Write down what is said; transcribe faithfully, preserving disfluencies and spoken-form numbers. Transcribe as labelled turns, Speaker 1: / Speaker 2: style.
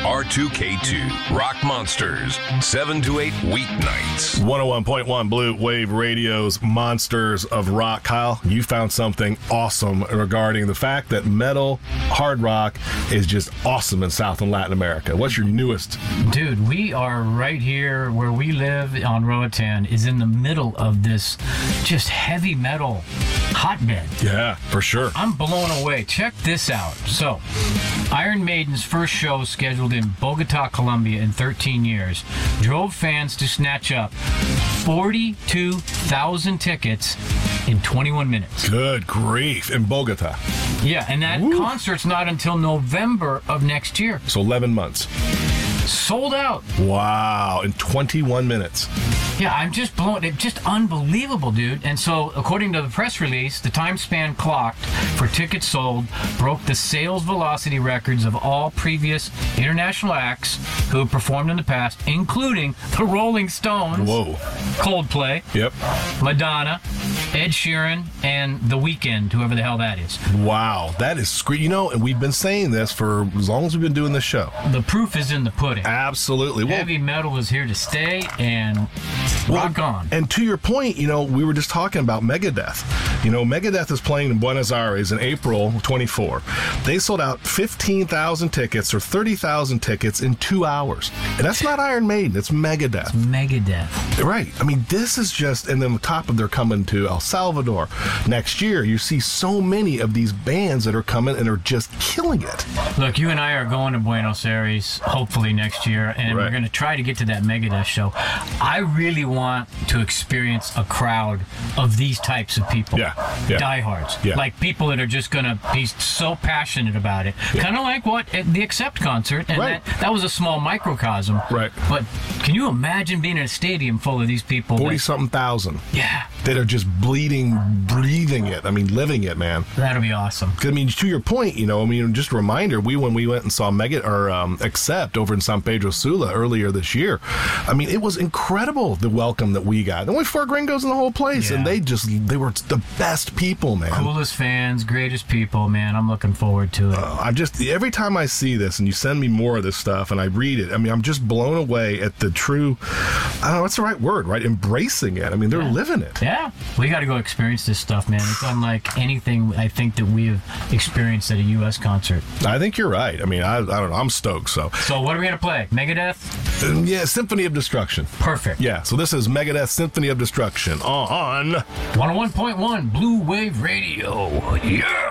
Speaker 1: R two K two, Rock Monsters, seven to eight weeknights.
Speaker 2: one oh one point one Blue Wave Radio's Monsters of Rock. Kyle, you found something awesome regarding the fact that metal, hard rock is just awesome in South and Latin America. What's your newest?
Speaker 3: Dude, we are right here where we live on Roatan is in the middle of this just heavy metal hotbed.
Speaker 2: Yeah, for sure.
Speaker 3: I'm blown away. Check this out. So, Iron Maiden's first show scheduled in Bogota, Colombia in thirteen years drove fans to snatch up forty-two thousand tickets in twenty-one minutes.
Speaker 2: Good grief. In Bogota.
Speaker 3: Yeah, and that Woo. concert's not until November of next year.
Speaker 2: So eleven months.
Speaker 3: Sold out.
Speaker 2: Wow, in twenty-one minutes.
Speaker 3: Yeah, I'm just blown. It's just unbelievable, dude. And so, according to the press release, the time span clocked for tickets sold broke the sales velocity records of all previous international acts who have performed in the past, including the Rolling Stones,
Speaker 2: Whoa.
Speaker 3: Coldplay,
Speaker 2: Yep.
Speaker 3: Madonna, Ed Sheeran, and The Weeknd, whoever the hell that is.
Speaker 2: Wow, that is scre- You know, and we've been saying this for as long as we've been doing this show.
Speaker 3: The proof is in the pudding.
Speaker 2: Absolutely. Well,
Speaker 3: Heavy metal is here to stay, and
Speaker 2: well,
Speaker 3: rock on.
Speaker 2: And to your point, you know, we were just talking about Megadeth. You know, Megadeth is playing in Buenos Aires in April twenty-fourth. They sold out fifteen thousand tickets or thirty thousand tickets in two hours. And that's not Iron Maiden, it's Megadeth.
Speaker 3: Megadeth.
Speaker 2: Right. I mean, this is just, and then on top of they're coming to El Salvador next year. You see so many of these bands that are coming and are just killing it.
Speaker 3: Look, you and I are going to Buenos Aires hopefully next year, and
Speaker 2: Right.
Speaker 3: we're going to try to get to that Megadeth show. I really want to experience a crowd of these types of people.
Speaker 2: Yeah. Yeah.
Speaker 3: Diehards.
Speaker 2: Yeah.
Speaker 3: Like people that are just going to be so passionate about it.
Speaker 2: Yeah.
Speaker 3: Kind of like what at the Accept concert, and
Speaker 2: Right.
Speaker 3: that, that was a small microcosm.
Speaker 2: Right.
Speaker 3: But can you imagine being in a stadium full of these people? that-
Speaker 2: forty-something thousand.
Speaker 3: Yeah.
Speaker 2: That are just bleeding, breathing it. I mean, living it, man.
Speaker 3: That'll be awesome.
Speaker 2: I mean, to your point, you know, I mean, just a reminder, we, when we went and saw Mega, or um, Accept over in San Pedro Sula earlier this year, I mean, it was incredible, the welcome that we got. Only four gringos in the whole place,
Speaker 3: Yeah.
Speaker 2: and they just, they were the best people, man.
Speaker 3: Coolest fans, greatest people, man. I'm looking forward to it.
Speaker 2: Uh, I'm just, every time I see this and you send me more of this stuff and I read it, I mean, I'm just blown away at the true, I don't know, what's the right word, right? Embracing it. I mean, they're
Speaker 3: Yeah.
Speaker 2: living it.
Speaker 3: Yeah, we got to go experience this stuff, man. It's unlike anything I think that we have experienced at a U S concert.
Speaker 2: I think you're right. I mean, I, I don't know. I'm stoked, so.
Speaker 3: So what are we going to play? Megadeth?
Speaker 2: Um, yeah, Symphony of Destruction.
Speaker 3: Perfect.
Speaker 2: Yeah, so this is Megadeth Symphony of Destruction on
Speaker 3: one oh one point one Blue Wave Radio. Yeah!